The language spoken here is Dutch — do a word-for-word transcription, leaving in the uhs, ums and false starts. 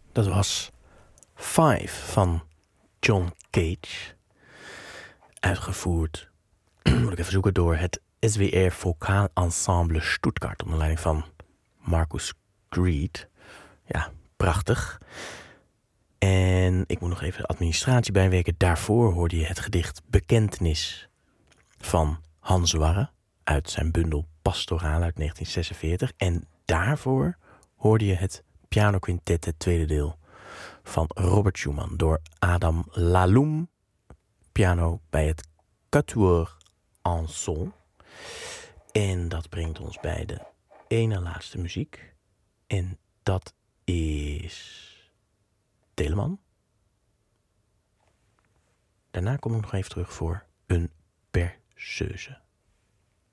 Dat was Five van John Cage. Uitgevoerd, moet ik even zoeken, door het S W R Vocaal Ensemble Stuttgart onder leiding van Marcus Creed. Ja, prachtig. En ik moet nog even de administratie bijwerken. Daarvoor hoorde je het gedicht Bekentenis van Hans Warre uit zijn bundel Pastoraal uit negentien zesenveertig. En daarvoor hoorde je het pianoquintet, het tweede deel van Robert Schumann door Adam Laloum, piano bij het Quatuor en Sol. En dat brengt ons bij de ene laatste muziek. En dat is Telemann. Daarna kom ik nog even terug voor een perceuse.